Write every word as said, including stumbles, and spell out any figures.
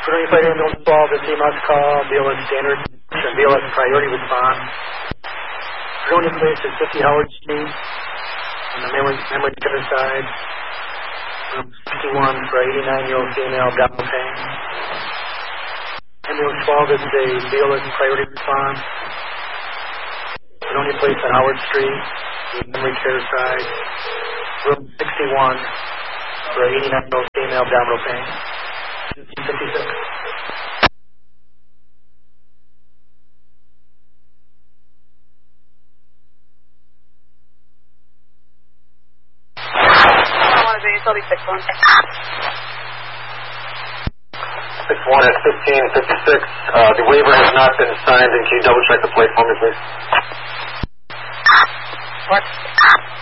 Virginia Flight Ambulance twelve, the team must call B L S standard and B L S priority response. Virginia place is fifty Howard Street on the memory, memory care side. Room fifty-one for eighty-nine-year-old female abdominal pain. Ambulance twelve is a B L S priority response. Virginia place on Howard Street, the memory care side. Room sixty-one for eighty-nine-year-old female abdominal pain. fifty-six. six one. six one at fifteen fifty-six. Uh, the waiver has not been signed, and can you double check the plate for me, please? What?